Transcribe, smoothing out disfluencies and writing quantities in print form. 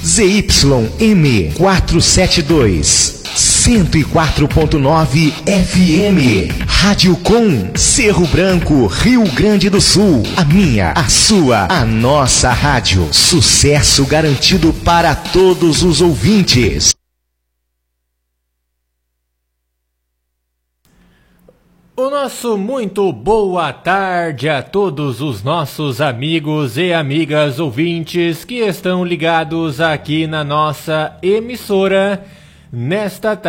ZYM 472, 104.9 FM. Rádio Com, Cerro Branco, Rio Grande do Sul. A minha, a sua, a nossa rádio. Sucesso garantido para todos os ouvintes. O nosso muito boa tarde a todos os nossos amigos e amigas ouvintes que estão ligados aqui na nossa emissora nesta tarde.